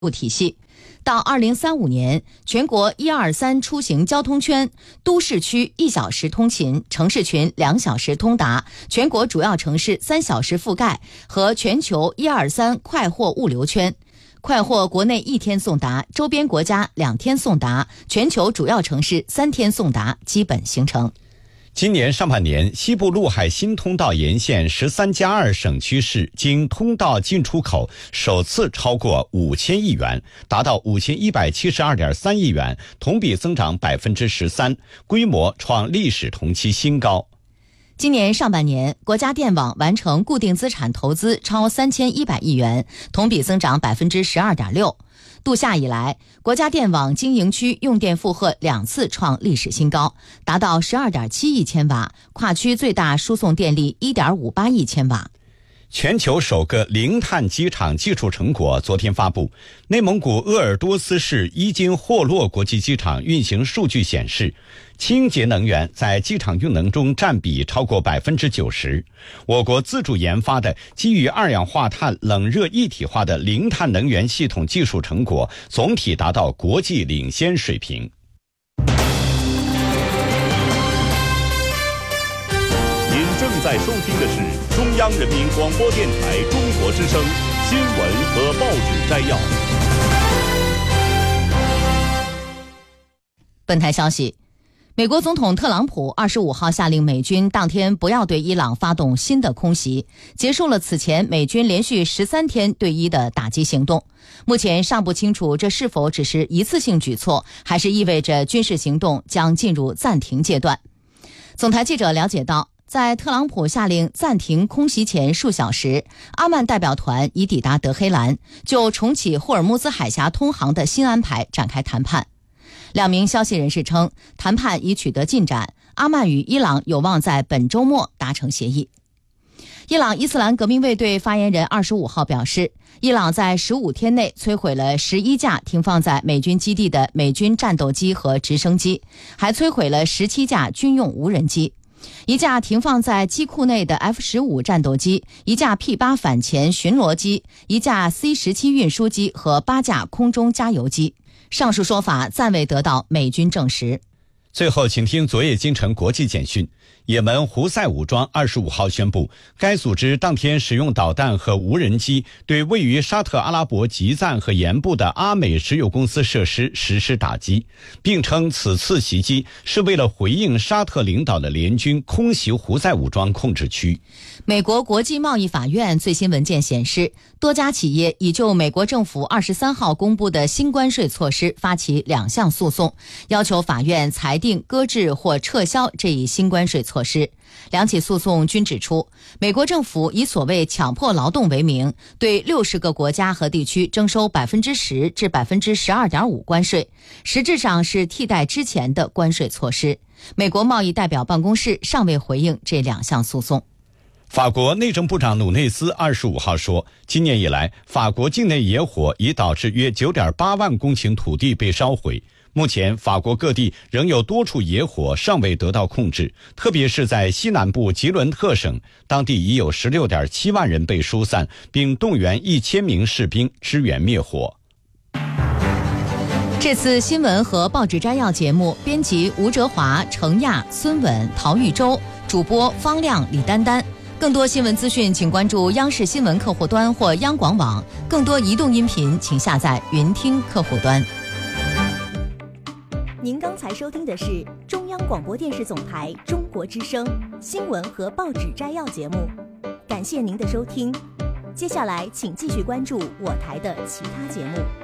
体系。到2035年，全国123出行交通圈，都市区1小时通勤，城市群2小时通达，全国主要城市3小时覆盖和全球123快货物流圈。快货国内1天送达，周边国家2天送达，全球主要城市3天送达基本形成。 今年上半年，西部陆海新通道沿线13+2省区市经通道进出口首次超过5000亿元，达到5172.3亿元，同比增长13%，规模创历史同期新高。 今年上半年，国家电网完成固定资产投资超3100亿元，同比增长12.6%。度夏以来，国家电网经营区用电负荷2次创历史新高，达到12.7亿千瓦，跨区最大输送电力1.58亿千瓦。 全球首个零碳机场技术成果昨天发布。内蒙古鄂尔多斯市伊金霍洛国际机场运行数据显示，清洁能源在机场用能中占比超过90%。我国自主研发的基于二氧化碳冷热一体化的零碳能源系统技术成果总体达到国际领先水平。 您正在收听的是中央人民广播电台中国之声新闻和报纸摘要。 本台消息，美国总统特朗普25号下令美军当天不要对伊朗发动新的空袭，结束了此前美军连续13天对伊的打击行动。目前尚不清楚这是否只是一次性举措，还是意味着军事行动将进入暂停阶段。总台记者了解到，在特朗普下令暂停空袭前数小时，阿曼代表团已抵达德黑兰，就重启霍尔木兹海峡通航的新安排展开谈判。2名消息人士称，谈判已取得进展，阿曼与伊朗有望在本周末达成协议。伊朗伊斯兰革命卫队发言人25号表示，伊朗在15天内摧毁了11架停放在美军基地的美军战斗机和直升机，还摧毁了17架军用无人机。1架停放在机库内的 F-15 战斗机，1架 P-8 反潜巡逻机，1架 C-17 运输机和8架空中加油机。上述说法暂未得到美军证实。 最后，请听昨夜今晨国际简讯。也门胡塞武装25号宣布，该组织当天使用导弹和无人机对位于沙特阿拉伯吉赞和盐部的阿美石油公司设施实施打击，并称此次袭击是为了回应沙特领导的联军空袭胡塞武装控制区。 美国国际贸易法院最新文件显示，多家企业已就美国政府23号公布的新关税措施发起2项诉讼，要求法院裁定搁置或撤销这一新关税措施。2起诉讼均指出，美国政府以所谓强迫劳动为名，对60个国家和地区征收10%至12.5%关税，实质上是替代之前的关税措施。美国贸易代表办公室尚未回应这2项诉讼。 法国内政部长努内斯25号说，今年以来，法国境内野火已导致约9.8万公顷土地被烧毁。目前，法国各地仍有多处野火尚未得到控制，特别是在西南部吉伦特省，当地已有16.7万人被疏散，并动员1000名士兵支援灭火。 这次新闻和报纸摘要节目，编辑吴哲华、程亚、孙稳、陶玉洲，主播方亮、李丹丹。更多新闻资讯，请关注央视新闻客户端或央广网。更多移动音频，请下载云听客户端。 您刚才收听的是中央广播电视总台中国之声新闻和报纸摘要节目，感谢您的收听。接下来请继续关注我台的其他节目。